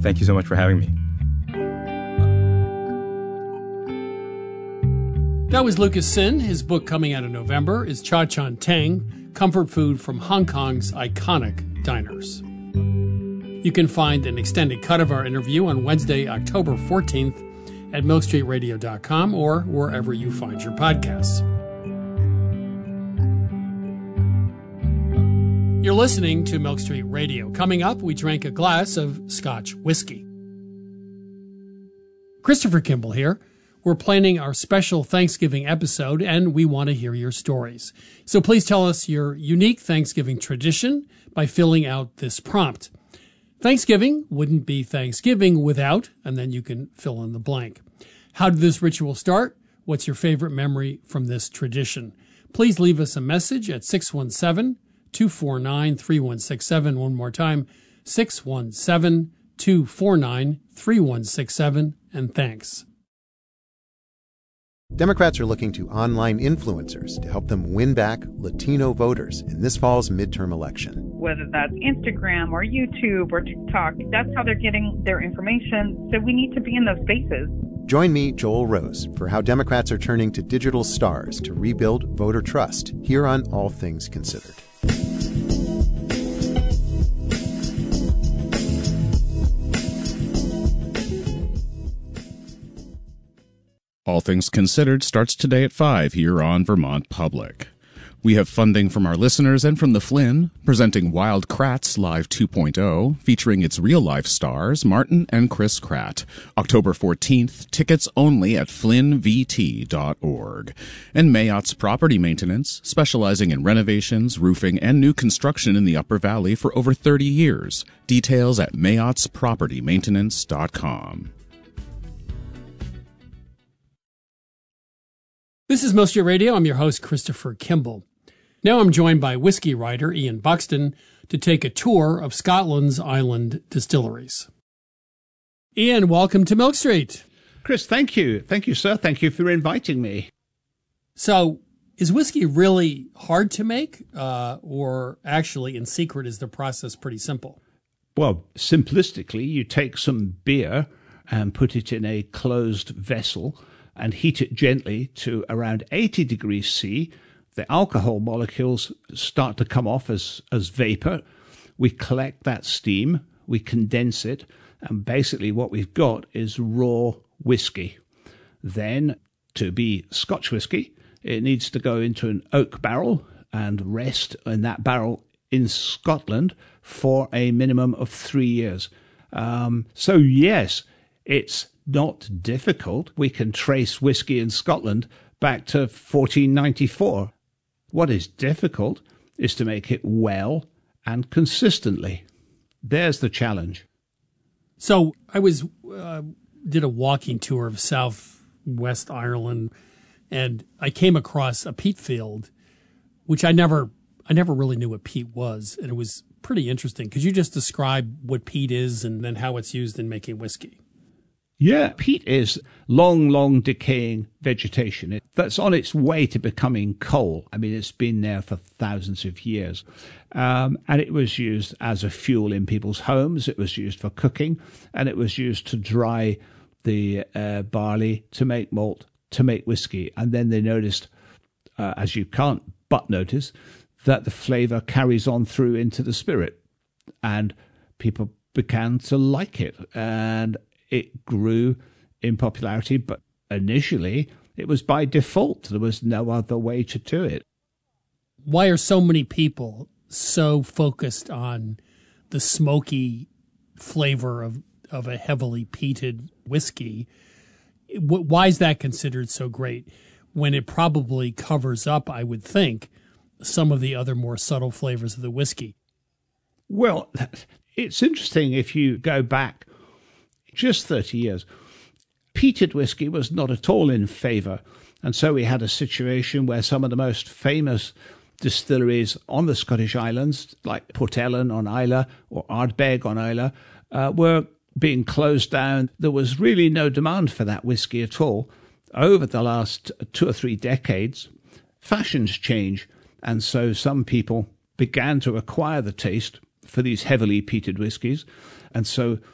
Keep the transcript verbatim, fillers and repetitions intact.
Thank you so much for having me. That was Lucas Sin. His book coming out in November is Cha Chaan Teng, Comfort Food from Hong Kong's Iconic Diners. You can find an extended cut of our interview on Wednesday, October fourteenth at milk street radio dot com or wherever you find your podcasts. You're listening to Milk Street Radio. Coming up, we drank a glass of Scotch whiskey. Christopher Kimball here. We're planning our special Thanksgiving episode, and we want to hear your stories. So please tell us your unique Thanksgiving tradition by filling out this prompt. Thanksgiving wouldn't be Thanksgiving without, and then you can fill in the blank. How did this ritual start? What's your favorite memory from this tradition? Please leave us a message at six one seven, two four nine, three one six seven. One more time, six one seven, two four nine, three one six seven, and thanks. Democrats are looking to online influencers to help them win back Latino voters in this fall's midterm election. Whether that's Instagram or YouTube or TikTok, that's how they're getting their information. So we need to be in those spaces. Join me, Joel Rose, for how Democrats are turning to digital stars to rebuild voter trust here on All Things Considered. All Things Considered starts today at five here on Vermont Public. We have funding from our listeners and from the Flynn, presenting Wild Kratts Live two point oh, featuring its real-life stars, Martin and Chris Kratt. October fourteenth, tickets only at flynn v t dot org. And Mayottes Property Maintenance, specializing in renovations, roofing, and new construction in the Upper Valley for over thirty years. Details at mayotts property maintenance dot com. This is Milk Street Radio. I'm your host, Christopher Kimball. Now I'm joined by whiskey writer Ian Buxton to take a tour of Scotland's island distilleries. Ian, welcome to Milk Street. Chris, thank you. Thank you, sir. Thank you for inviting me. So, is whiskey really hard to make? Uh, or actually, in secret, is the process pretty simple? Well, simplistically, you take some beer and put it in a closed vessel and heat it gently to around eighty degrees C. The alcohol molecules start to come off as, as vapor. We collect that steam, we condense it, and basically what we've got is raw whiskey. Then, to be Scotch whiskey, it needs to go into an oak barrel and rest in that barrel in Scotland for a minimum of three years. Um, so yes, it's not difficult. We can trace whiskey in Scotland back to fourteen ninety-four. What is difficult is to make it well and consistently. There's the challenge. So I was uh, did a walking tour of South West Ireland, and I came across a peat field, which I never I never really knew what peat was, and it was pretty interesting. Could you just describe what peat is and then how it's used in making whiskey? Yeah, peat is long, long decaying vegetation. It, that's on its way to becoming coal. I mean, it's been there for thousands of years. Um, and it was used as a fuel in people's homes. It was used for cooking, and it was used to dry the uh, barley to make malt, to make whiskey. And then they noticed, uh, as you can't but notice, that the flavor carries on through into the spirit. And people began to like it. And it grew in popularity, but initially it was by default. There was no other way to do it. Why are so many people so focused on the smoky flavor of, of a heavily peated whiskey? Why is that considered so great when it probably covers up, I would think, some of the other more subtle flavors of the whiskey? Well, it's interesting if you go back just thirty years. Peated whiskey was not at all in favour. And so we had a situation where some of the most famous distilleries on the Scottish Islands, like Port Ellen on Islay or Ardbeg on Islay, uh, were being closed down. There was really no demand for that whiskey at all. Over the last two or three decades, fashions change. And so some people began to acquire the taste for these heavily peated whiskies. And so